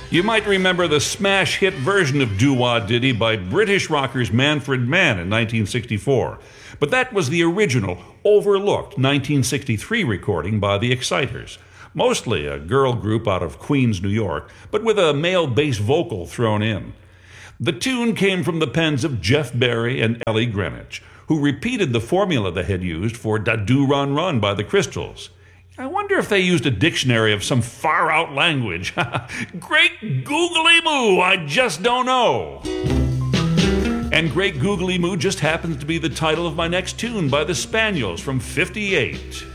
You might remember the smash hit version of Doo-Wah Diddy by British rockers Manfred Mann in 1964. But that was the original, overlooked 1963 recording by the Exciters. Mostly a girl group out of Queens, New York, but with a male bass vocal thrown in. The tune came from the pens of Jeff Barry and Ellie Greenwich, who repeated the formula they had used for Da Doo Run Run by the Crystals. I wonder if they used a dictionary of some far-out language. Great googly moo, I just don't know. And Great Googly Moo just happens to be the title of my next tune by the Spaniels from '58.